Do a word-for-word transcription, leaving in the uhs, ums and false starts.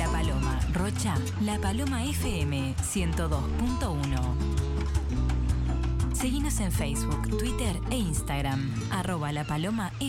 La Paloma, Rocha, La Paloma F M ciento dos punto uno. Seguinos en Facebook, Twitter e Instagram, arroba La Paloma